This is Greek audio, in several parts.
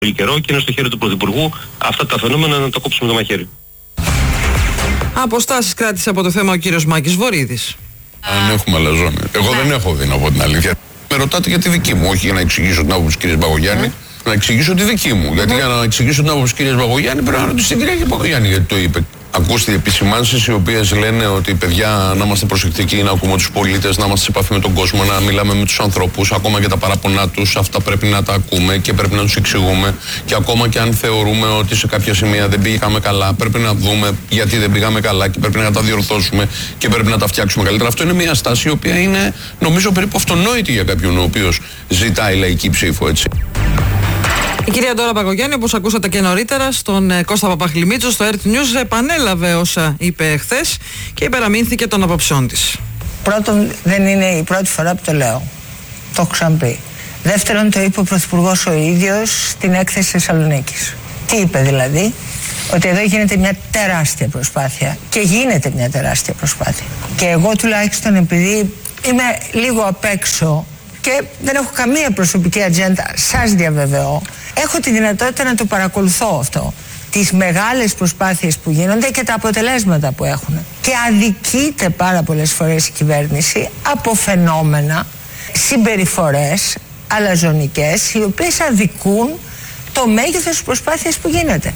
πολύ καιρό και είναι στο χέρι του Πρωθυπουργού αυτά τα φαινόμενα να τα κόψουμε το μαχαίρι. Αποστάσεις κράτησε από το θέμα ο κύριος Μάκης Βορίδης. Αν έχουμε αλαζόνι. Εγώ δεν έχω δει, να πω την αλήθεια. Με ρωτάτε για τη δική μου, όχι για να εξηγήσω την άποψη της κυρίας Μπαγογιάννη. Να εξηγήσω τη δική μου. Γιατί για να εξηγήσω την άποψη της κυρίας Μπαγογιάννη πρέπει να ρωτήσω την κυρία Μπαγογιάννη γιατί το είπε. Ακούστε επισημάνσεις οι οποίες λένε ότι παιδιά να είμαστε προσεκτικοί, να ακούμε τους πολίτες, να είμαστε σε επαφή με τον κόσμο, να μιλάμε με τους ανθρώπους, ακόμα και τα παραπονά τους, αυτά πρέπει να τα ακούμε και πρέπει να τους εξηγούμε. Και ακόμα και αν θεωρούμε ότι σε κάποια σημεία δεν πήγαμε καλά, πρέπει να δούμε γιατί δεν πήγαμε καλά και πρέπει να τα διορθώσουμε και πρέπει να τα φτιάξουμε καλύτερα. Αυτό είναι μια στάση η οποία είναι νομίζω περίπου αυτονόητη για κάποιον ο οποίος ζητάει λαϊκή ψήφο, έτσι. Η κυρία Ντόρα Μπαγογιάννη, όπως ακούσατε και νωρίτερα, στον Κώστα Παπαχλημίτσο στο Earth News επανέλαβε όσα είπε χθες και υπεραμείνθηκε των απόψεών της. Πρώτον, δεν είναι η πρώτη φορά που το λέω. Το έχω ξαναπεί. Δεύτερον, το είπε ο Πρωθυπουργός ο ίδιος στην έκθεση Θεσσαλονίκης. Τι είπε δηλαδή? Ότι εδώ γίνεται μια τεράστια προσπάθεια. Και γίνεται μια τεράστια προσπάθεια. Και εγώ τουλάχιστον, επειδή είμαι λίγο απ' έξω και δεν έχω καμία προσωπική ατζέντα, σας διαβεβαιώ, έχω τη δυνατότητα να το παρακολουθώ αυτό. Τις μεγάλες προσπάθειες που γίνονται και τα αποτελέσματα που έχουν. Και αδικείται πάρα πολλές φορές η κυβέρνηση από φαινόμενα, συμπεριφορές αλαζονικές, οι οποίες αδικούν το μέγεθος της προσπάθειας που γίνεται.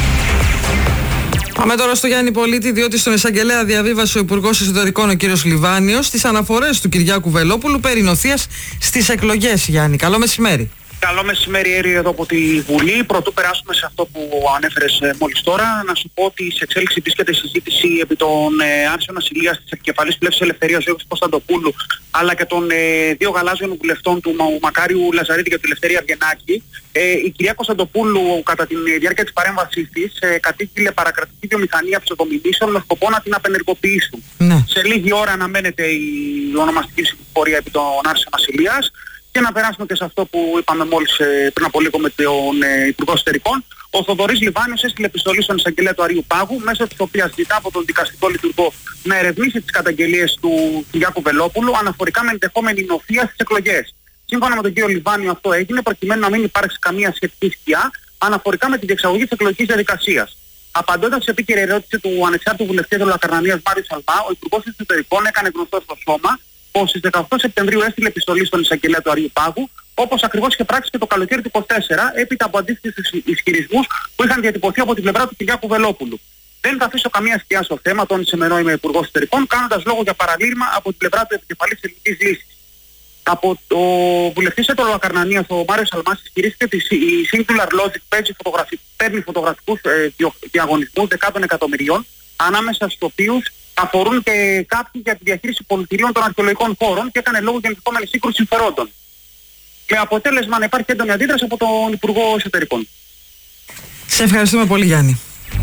Πάμε τώρα στο Γιάννη Πολίτη, διότι στον εισαγγελέα διαβίβασε ο Υπουργός Εσωτερικών ο κύριος Λιβάνιος τις αναφορές του Κυριάκου Βελόπουλου περί νοθείας στις εκλογές. Γιάννη, καλό μεσημέρι. Καλό μεσημέρι, Έρη, εδώ από τη Βουλή. Πρωτού περάσουμε σε αυτό που ανέφερες μόλις τώρα, να σου πω ότι σε εξέλιξη βρίσκεται η συζήτηση επί των άρσεων ασυλίας της επικεφαλής Πλεύσης Ελευθερίας Γιώργου Κωνσταντοπούλου, αλλά και των δύο γαλάζιων βουλευτών του Μακάριου Λαζαρίδη και του Ελευθερία Αυγενάκη. Η κυρία Κωνσταντοπούλου, κατά τη διάρκεια της παρέμβασής της, κατήγγειλε παρακρατική βιομηχανία ψευδομηνήσεων με σκοπό να την απενεργοποιήσουν. Ναι. Σε λίγη ώρα αναμένεται η ονομαστική ψηφοφορία επί των άρσεων ασυλίας. Και να περάσουμε και σε αυτό που είπαμε μόλις πριν από λίγο με τον Υπουργό Εσωτερικών. Ο Θοδωρής Λιβάνιος έστειλε επιστολή στον εισαγγελέα του Αρείου Πάγου, μέσω της οποίας ζητά από τον δικαστικό λειτουργό να ερευνήσει τις καταγγελίες του Κυριάκου Βελόπουλου αναφορικά με ενδεχόμενη νοθεία στις εκλογές. Σύμφωνα με τον κύριο Λιβάνιο, αυτό έγινε προκειμένου να μην υπάρξει καμία σχετική σκιά αναφορικά με τη διεξαγωγή της εκλογικής διαδικασίας. Απαντώντας σε επίκαιρη ερώτηση του ανεξάρτητου βουλευτή της Λακαρνανίας Μάριου Σαλμά, ο Υπουργός Εσωτερικών έκανε γνωστό στο σώμα πως στις 18 Σεπτεμβρίου έστειλε επιστολή στον εισαγγελέα του Αρείου Πάγου, όπως ακριβώς είχε πράξει και το καλοκαίρι του 24, έπειτα από αντίστοιχους ισχυρισμούς που είχαν διατυπωθεί από την πλευρά του Κυριάκου Βελόπουλου. Δεν θα αφήσω καμία σκιά στο θέμα, τόνισε ενώ είμαι Υπουργός Εσωτερικών, κάνοντας λόγο για παραλήρημα από την πλευρά του επικεφαλής ελληνικής λύσης. Από το βουλευτή του Λακαρνανίας, ο Μάριος Σαλμάς, ισχυρίστηκε ότι η Singular Logic παίρνει φωτογραφικούς διαγωνισμούς δεκάδων εκατομμυριών, ανάμεσα στους οποίους αφορούν και κάποιοι για τη διαχείριση πολιτηρίων των αρχαιολογικών χώρων και έκανε λόγο για ενδεχόμενη σύγκρουση συμφερόντων. Με αποτέλεσμα να υπάρχει έντονη αντίδραση από τον Υπουργό Εσωτερικών. Σε ευχαριστούμε πολύ, Γιάννη.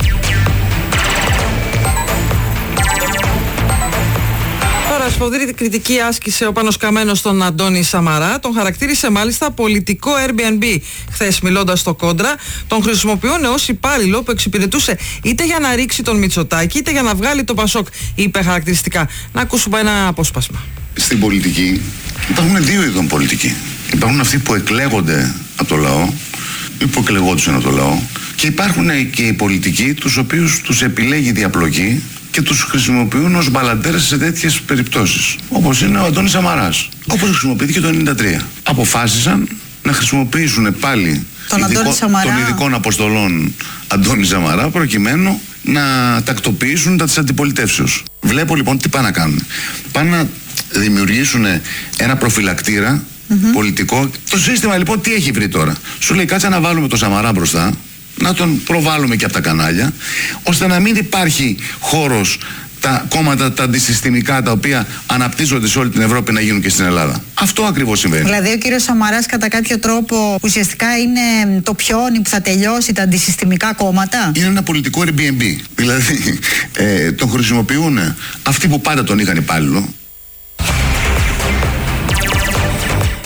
Τώρα, σφοδρή κριτική άσκησε ο Πάνος Καμένος στον Αντώνη Σαμαρά. Τον χαρακτήρισε μάλιστα πολιτικό Airbnb. Χθες, μιλώντας στο Κόντρα, τον χρησιμοποιούν ως υπάλληλο που εξυπηρετούσε είτε για να ρίξει τον Μητσοτάκη είτε για να βγάλει το Πασόκ, είπε χαρακτηριστικά. Να ακούσουμε ένα απόσπασμα. Στην πολιτική υπάρχουν δύο είδων πολιτικοί. Υπάρχουν αυτοί που εκλέγονται από το λαό ή που εκλεγόντουσαν από το λαό, και υπάρχουν και οι πολιτικοί τους οποίους τους επιλέγει διαπλοκή και τους χρησιμοποιούν ως μπαλαντέρες σε τέτοιες περιπτώσεις. Όπως είναι ο Αντώνης Σαμαράς. Όπως χρησιμοποιήθηκε το 1993. Αποφάσισαν να χρησιμοποιήσουν πάλι των ειδικών αποστολών Αντώνη Σαμαρά προκειμένου να τακτοποιήσουν τα της αντιπολιτεύσεως. Βλέπω λοιπόν τι πάνε να κάνουν. Πάνε να δημιουργήσουν ένα προφυλακτήρα πολιτικό. Το σύστημα λοιπόν τι έχει βρει τώρα? Σου λέει κάτσε να βάλουμε το Σαμαρά μπροστά, να τον προβάλλουμε και από τα κανάλια, ώστε να μην υπάρχει χώρος τα κόμματα τα αντισυστημικά τα οποία αναπτύσσονται σε όλη την Ευρώπη να γίνουν και στην Ελλάδα. Αυτό ακριβώς συμβαίνει. Δηλαδή ο κύριος Σαμαράς κατά κάποιο τρόπο ουσιαστικά είναι το πιόνι που θα τελειώσει τα αντισυστημικά κόμματα. Είναι ένα πολιτικό Airbnb. Δηλαδή τον χρησιμοποιούν αυτοί που πάντα τον είχαν υπάλληλο.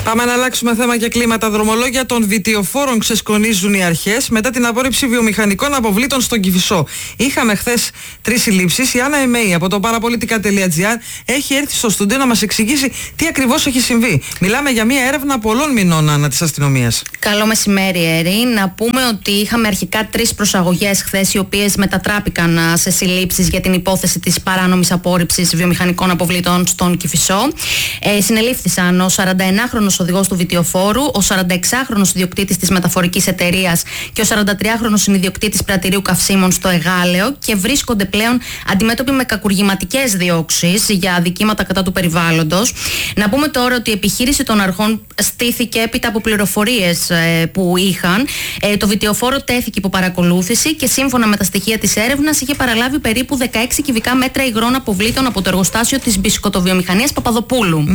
Πάμε να αλλάξουμε θέμα και κλίμα. Τα δρομολόγια των βιτιοφόρων ξεσκονίζουν οι αρχές μετά την απόρριψη βιομηχανικών αποβλήτων στον Κηφισό. Είχαμε χθες 3 συλλήψεις. Η Άννα Εμέη από το parapolitica.gr έχει έρθει στο στούντιο να μας εξηγήσει τι ακριβώς έχει συμβεί. Μιλάμε για μια έρευνα πολλών μηνών, Άννα, της αστυνομίας. Καλό μεσημέρι, Έρη. Να πούμε ότι είχαμε αρχικά 3 προσαγωγές χθες, οι οποίες μετατράπηκαν σε συλλήψεις για την υπόθεση της παράνομης απόρριψης βιομηχανικών αποβλήτων στον Κηφισό. Συνελήφθησαν ο 41χρονος οδηγός του βιτιοφόρου, ο 46χρονος ιδιοκτήτης της μεταφορικής εταιρείας και ο 43χρονος συνιδιοκτήτης πρατηρίου καυσίμων στο Εγάλεο και βρίσκονται πλέον αντιμέτωποι με κακουργηματικές διώξεις για αδικήματα κατά του περιβάλλοντος. Να πούμε τώρα ότι η επιχείρηση των αρχών στήθηκε έπειτα από πληροφορίες που είχαν. Το βιτιοφόρο τέθηκε υπό παρακολούθηση και σύμφωνα με τα στοιχεία της έρευνας είχε παραλάβει περίπου 16 κυβικά μέτρα υγρών αποβλήτων από το εργοστάσιο της μπισκοτοβιομηχανίας Παπαδοπούλου.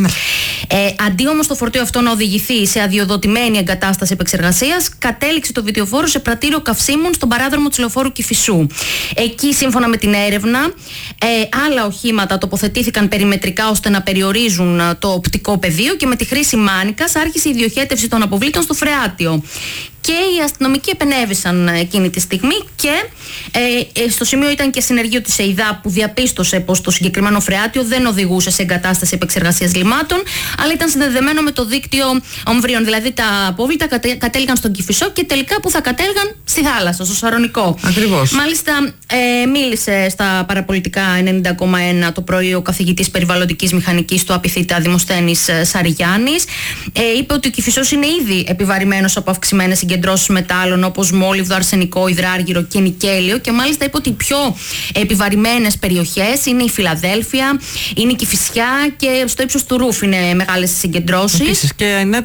Αντί όμως το φορτίο αυτό να οδηγηθεί σε αδειοδοτημένη εγκατάσταση επεξεργασίας, κατέληξε το βιτιοφόρο σε πρατήριο καυσίμων στον παράδρομο της λεωφόρου Κηφισού. Εκεί, σύμφωνα με την έρευνα, άλλα οχήματα τοποθετήθηκαν περιμετρικά ώστε να περιορίζουν το οπτικό πεδίο και με τη χρήση μάνικας άρχισε η διοχέτευση των αποβλήτων στο φρεάτιο. Και οι αστυνομικοί επενέβησαν εκείνη τη στιγμή και στο σημείο ήταν και συνεργείο της ΕΙΔΑ που διαπίστωσε πως το συγκεκριμένο φρεάτιο δεν οδηγούσε σε εγκατάσταση επεξεργασίας λιμάτων, αλλά ήταν συνδεδεμένο με το δίκτυο ομβρίων. Δηλαδή τα απόβλητα κατέληγαν στον Κηφισό και τελικά που θα κατέληγαν στη θάλασσα, στο Σαρονικό. Ακριβώς. Μάλιστα, μίλησε στα Παραπολιτικά 90,1 το πρωί ο καθηγητής περιβαλλοντικής μηχανικής του Απιθύτα Δημοσθένης Σαριγιάννης. Είπε ότι ο Κηφισός είναι ήδη επιβαρημένος από αυξημένες συγκεντρώσεις μετάλλων όπως μόλιβδο, αρσενικό, υδράργυρο και νικέλιο, και μάλιστα είπε ότι οι πιο επιβαρημένες περιοχές είναι η Φιλαδέλφια, είναι η Κηφισιά και στο ύψος του Ρούφ είναι μεγάλες συγκεντρώσεις. Επίσης, και ναι,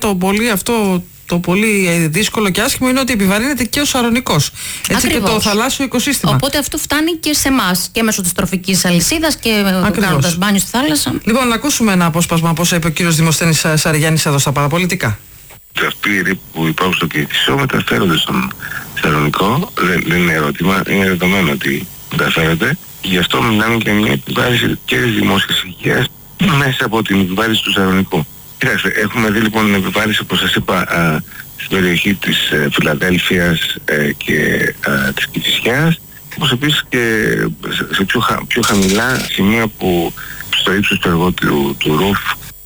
το πολύ δύσκολο και άσχημο είναι ότι επιβαρύνεται και ο Σαρονικός. Έτσι. Ακριβώς. Και το θαλάσσιο οικοσύστημα. Οπότε αυτό φτάνει και σε εμάς και μέσω της τροφικής αλυσίδας και κάνοντας μπάνιο στη θάλασσα. Λοιπόν, να ακούσουμε ένα απόσπασμα από όσα είπε ο κύριος Δημοσθένης Σαριγιάννης εδώ στα Παραπολιτικά. Αυτοί οι ρήποι που υπάρχουν στο Κηφισό μεταφέρονται στον Σαρονικό. Δεν είναι ερώτημα, είναι δεδομένο ότι μεταφέρονται. Γι' αυτό μιλάμε για μια επιβάρηση και της δημόσιας υγείας μέσα από την επιβάρηση του Σαρονικού. Κοιτάξτε, έχουμε δει λοιπόν την επιβάρηση, όπως σας είπα, στην περιοχή της Φιλαδέλφειας και της Κηφισιάς, όπως επίσης και σε πιο χαμηλά σημεία που στο ύψος του εργότηρου του Ρούφ.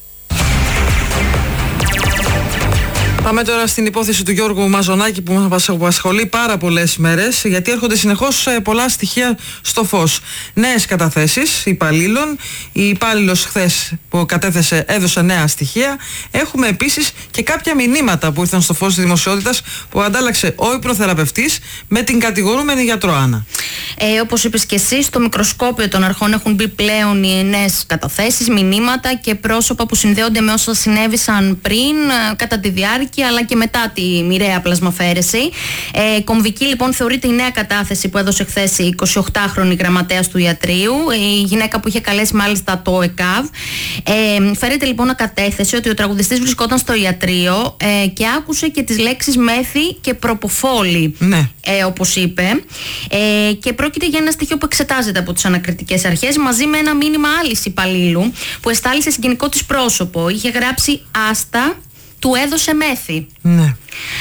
Πάμε τώρα στην υπόθεση του Γιώργου Μαζονάκη που μας απασχολεί πάρα πολλές μέρες, γιατί έρχονται συνεχώς πολλά στοιχεία στο φως. Νέες καταθέσεις υπαλλήλων, η υπάλληλος χθες που κατέθεσε έδωσε νέα στοιχεία. Έχουμε επίσης και κάποια μηνύματα που ήρθαν στο φως της δημοσιότητας που αντάλλαξε ο υπνοθεραπευτής με την κατηγορούμενη γιατρό, Άννα. Όπως είπες και εσύ, στο μικροσκόπιο των αρχών έχουν μπει πλέον οι νέες καταθέσεις, μηνύματα και πρόσωπα που συνδέονται με όσα συνέβησαν πριν, κατά τη διάρκεια αλλά και μετά τη μοιραία πλασμαφαίρεση. Κομβική λοιπόν θεωρείται η νέα κατάθεση που έδωσε χθες η 28χρονη γραμματέας του ιατρείου, η γυναίκα που είχε καλέσει μάλιστα το ΕΚΑΒ. Φέρεται λοιπόν να κατέθεσε ότι ο τραγουδιστής βρισκόταν στο ιατρείο και άκουσε και τις λέξεις μέθη και προποφόλη, ναι. Όπως είπε, και πρόκειται για ένα στοιχείο που εξετάζεται από τις ανακριτικές αρχές μαζί με ένα μήνυμα άλλης υπαλλήλου που εστάλησε συγγενικό της πρόσωπο. Είχε γράψει «Άστα, του έδωσε μέθη». Ναι.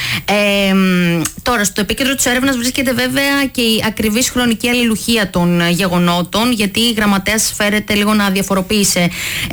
Τώρα, στο επίκεντρο της έρευνας βρίσκεται βέβαια και η ακριβής χρονική αλληλουχία των γεγονότων, γιατί η γραμματέας φέρεται λίγο να διαφοροποίησε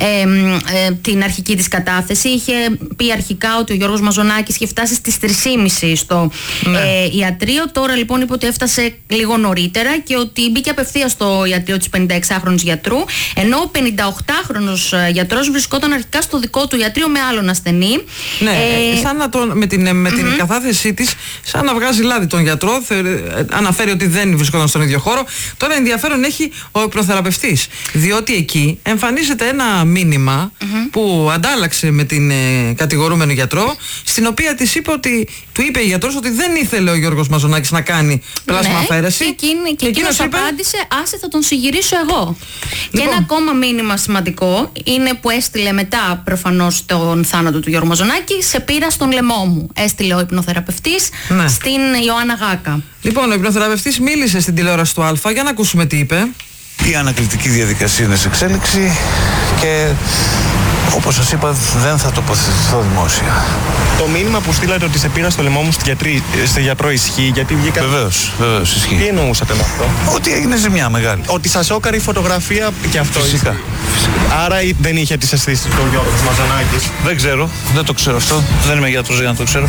την αρχική της κατάθεση. Είχε πει αρχικά ότι ο Γιώργος Μαζονάκης είχε φτάσει στις 3.30 στο ιατρείο. Τώρα λοιπόν είπε ότι έφτασε λίγο νωρίτερα και ότι μπήκε απευθείας στο ιατρείο της 56χρονης γιατρού, ενώ ο 58χρονος γιατρός βρισκόταν αρχικά στο δικό του ιατρείο με άλλον ασθενή. Ναι, σαν να με την κατάθεσή της, σαν να βγάζει λάδι τον γιατρό, αναφέρει ότι δεν βρισκόταν στον ίδιο χώρο. Τώρα ενδιαφέρον έχει ο υπνοθεραπευτής, διότι εκεί εμφανίζεται ένα μήνυμα που αντάλλαξε με την κατηγορούμενο γιατρό, στην οποία της είπε ότι, του είπε η γιατρός ότι δεν ήθελε ο Γιώργος Μαζονάκης να κάνει πλασμαφαίρεση. Και εκείνος απάντησε, άσε θα τον συγυρίσω εγώ. Λοιπόν. Και ένα ακόμα μήνυμα σημαντικό είναι που έστειλε μετά προφανώς τον θάνατο του Γιώργου Μαζονάκη, σε πήρα στον λαιμό μου. Έστειλε ο υπνοθεραπευτής στην Ιωάννα Γάκα. Λοιπόν, ο υπνοθεραπευτής μίλησε στην τηλεόραση του Α, για να ακούσουμε τι είπε. Η ανακριτική διαδικασία είναι σε εξέλιξη και Όπως σας είπα, δεν θα τοποθετηθώ δημόσια. Το μήνυμα που στείλατε ότι σε πήρα στο λαιμό μου στο γιατρό ισχύει, γιατί βγήκα. Βεβαίως, ισχύει. Τι εννοούσατε με αυτό? Ότι έγινε ζημιά μεγάλη. Ότι σας σόκαρε η φωτογραφία και αυτό. Φυσικά. Άρα δεν είχε τις αισθήσεις του Γιώργος Μαζανάκης. Δεν ξέρω, δεν το ξέρω αυτό. Δεν είμαι γιατρός για να το ξέρω.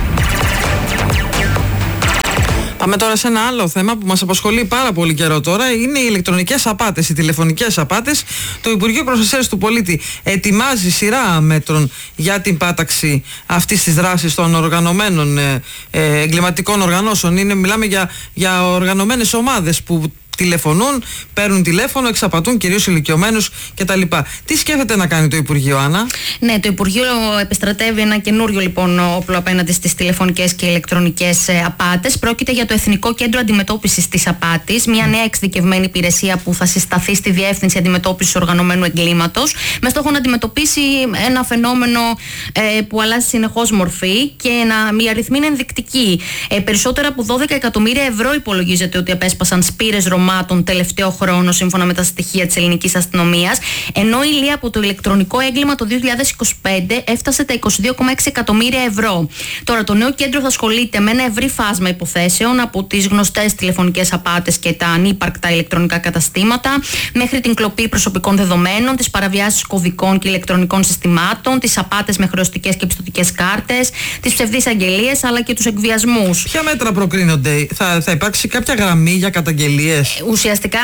Πάμε τώρα σε ένα άλλο θέμα που μας απασχολεί πάρα πολύ καιρό τώρα. Είναι οι ηλεκτρονικές απάτες, οι τηλεφωνικές απάτες. Το Υπουργείο Προστασίας του Πολίτη ετοιμάζει σειρά μέτρων για την πάταξη αυτής της δράσης των οργανωμένων εγκληματικών οργανώσεων. Μιλάμε για οργανωμένες ομάδες που τηλεφωνούν, παίρνουν τηλέφωνο, εξαπατούν κυρίως ηλικιωμένους κτλ. Τι σκέφτεται να κάνει το Υπουργείο, Άννα? Ναι, το Υπουργείο επιστρατεύει ένα καινούριο λοιπόν όπλο απέναντι στις τηλεφωνικές και ηλεκτρονικές απάτες. Πρόκειται για το Εθνικό Κέντρο Αντιμετώπισης της Απάτης, μια νέα εξειδικευμένη υπηρεσία που θα συσταθεί στη Διεύθυνση Αντιμετώπισης Οργανωμένου Εγκλήματος, με στόχο να αντιμετωπίσει ένα φαινόμενο που αλλάζει συνεχώς μορφή και οι αριθμοί είναι ενδεικτικοί. Περισσότερα από 12 εκατομμύρια ευρώ υπολογίζεται ότι απέσπασαν σπήρες τον τελευταίο χρόνο, σύμφωνα με τα στοιχεία της ελληνικής αστυνομίας, ενώ η λία από το ηλεκτρονικό έγκλημα το 2025 έφτασε τα 22,6 εκατομμύρια ευρώ. Τώρα, το νέο κέντρο θα ασχολείται με ένα ευρύ φάσμα υποθέσεων, από τις γνωστές τηλεφωνικές απάτες και τα ανύπαρκτα ηλεκτρονικά καταστήματα, μέχρι την κλοπή προσωπικών δεδομένων, τις παραβιάσεις κωδικών και ηλεκτρονικών συστημάτων, τις απάτες με χρεωστικές και πιστωτικές κάρτες, τις ψευδείς αγγελίες, αλλά και τους εκβιασμούς. Ποια μέτρα προκρίνονται? Θα υπάρξει κάποια γραμμή για καταγγελίες? Ουσιαστικά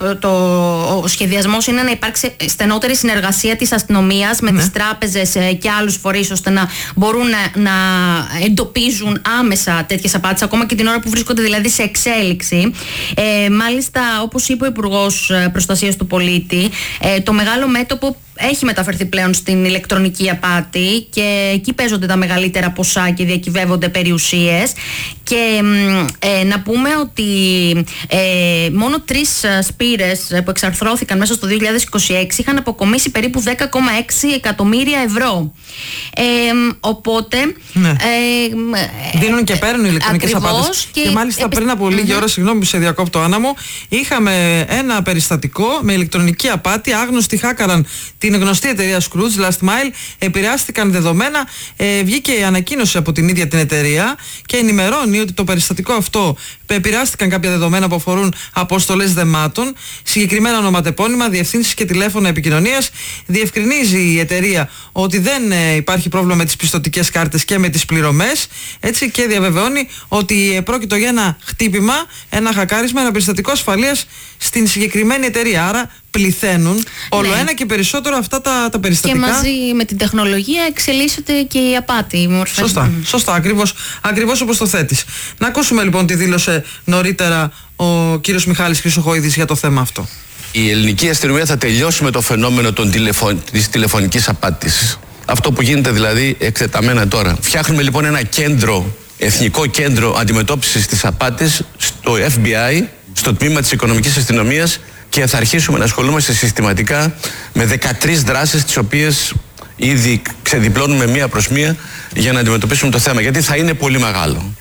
ο σχεδιασμός είναι να υπάρξει στενότερη συνεργασία της αστυνομίας με τις τράπεζες και άλλους φορείς, ώστε να μπορούν να εντοπίζουν άμεσα τέτοιες απάτες, ακόμα και την ώρα που βρίσκονται δηλαδή σε εξέλιξη. Μάλιστα, όπως είπε ο Υπουργός Προστασίας του Πολίτη, το μεγάλο μέτωπο έχει μεταφερθεί πλέον στην ηλεκτρονική απάτη και εκεί παίζονται τα μεγαλύτερα ποσά και διακυβεύονται περιουσίες. Και να πούμε ότι μόνο 3 σπήρες που εξαρθρώθηκαν μέσα στο 2026 είχαν αποκομίσει περίπου 10,6 εκατομμύρια ευρώ. Οπότε δίνουν και παίρνουν ηλεκτρονικές απάτες. Και μάλιστα πριν από λίγη ώρα, συγγνώμη που σε διακόπτω, Άννα μου, είχαμε ένα περιστατικό με ηλεκτρονική απάτη. Άγνωστοι χάκαραν την γνωστή εταιρεία Scrooge, Last Mile, επηρεάστηκαν δεδομένα, βγήκε η ανακοίνωση από την ίδια την εταιρεία και ενημερώνει ότι το περιστατικό αυτό επηρεάστηκαν κάποια δεδομένα που αφορούν αποστολές δεμάτων, συγκεκριμένα ονοματεπώνυμα, διευθύνσεις και τηλέφωνα επικοινωνίας. Διευκρινίζει η εταιρεία ότι δεν υπάρχει πρόβλημα με τις πιστωτικές κάρτες και με τις πληρωμές, έτσι, και διαβεβαιώνει ότι πρόκειται για ένα χτύπημα, ένα χακάρισμα, ένα περιστατικό ασφαλείας στην συγκεκριμένη εταιρεία. Άρα πληθαίνουν όλο ένα και περισσότερο αυτά τα περιστατικά. Και μαζί με την τεχνολογία εξελίσσεται και η απάτη, η μορφή. Σωστά, ακριβώς όπως το θέτεις. Να ακούσουμε λοιπόν τι δήλωσε νωρίτερα ο κύριος Μιχάλης Χρυσοχοίδης για το θέμα αυτό. Η ελληνική αστυνομία θα τελειώσει με το φαινόμενο της τηλεφωνικής απάτης. Αυτό που γίνεται δηλαδή εκτεταμένα τώρα. Φτιάχνουμε λοιπόν ένα κέντρο, εθνικό κέντρο αντιμετώπισης της απάτης στο FBI, στο τμήμα της οικονομικής αστυνομίας, και θα αρχίσουμε να ασχολούμαστε συστηματικά με 13 δράσεις, τις οποίες ήδη ξεδιπλώνουμε μία προς μία για να αντιμετωπίσουμε το θέμα, γιατί θα είναι πολύ μεγάλο.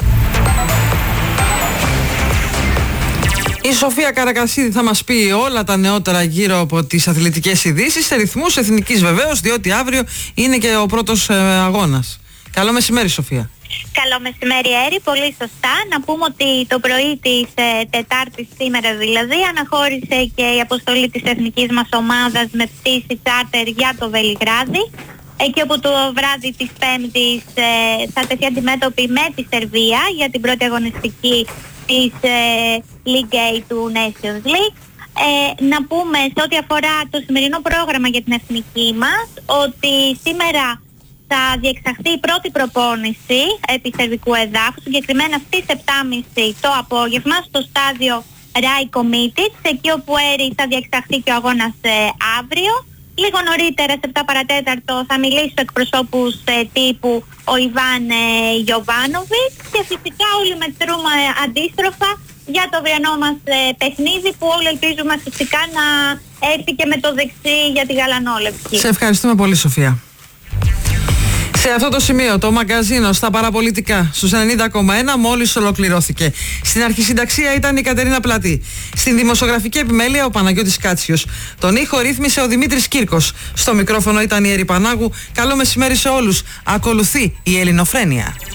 Η Σοφία Καρακασίδη θα μας πει όλα τα νεότερα γύρω από τις αθλητικές ειδήσεις, σε ρυθμούς εθνικής βεβαίως, διότι αύριο είναι και ο πρώτος αγώνας. Καλό μεσημέρι, Σοφία. Καλό μεσημέρι, Έρη. Πολύ σωστά. Να πούμε ότι το πρωί της Τετάρτης, σήμερα δηλαδή, αναχώρησε και η αποστολή της εθνικής μας ομάδας με πτήση τσάρτερ για το Βελιγράδι. Εκεί όπου το βράδυ της Πέμπτης θα τεθεί αντιμέτωπη με τη Σερβία για την πρώτη αγωνιστική της League A του Nations League. Να πούμε σε ό,τι αφορά το σημερινό πρόγραμμα για την εθνική μας, ότι σήμερα θα διεξαχθεί η πρώτη προπόνηση επί σερβικού εδάφους, συγκεκριμένα στις 7.30 το απόγευμα στο στάδιο Ράικο Μίτιτς, εκεί όπου θα διεξαχθεί και ο αγώνας αύριο. Λίγο νωρίτερα, σε 7 παρατέταρτο, θα μιλήσει ο εκπροσώπους τύπου ο Ιβάν Γιοβάνοβιτς και φυσικά όλοι μετρούμε αντίστροφα για το αυριανό μας παιχνίδι, που όλοι ελπίζουμε φυσικά να έρθει και με το δεξί για τη γαλανόλευκη. Σε ευχαριστούμε πολύ, Σοφία. Σε αυτό το σημείο το μαγκαζίνο στα παραπολιτικά στους 90,1 μόλις ολοκληρώθηκε. Στην αρχισυνταξία ήταν η Κατερίνα Πλατή. Στην δημοσιογραφική επιμέλεια ο Παναγιώτης Κάτσιος. Τον ήχο ρύθμισε ο Δημήτρης Κύρκος. Στο μικρόφωνο ήταν η Έρη Πανάγου. Καλό μεσημέρι σε όλους. Ακολουθεί η Ελληνοφρένεια.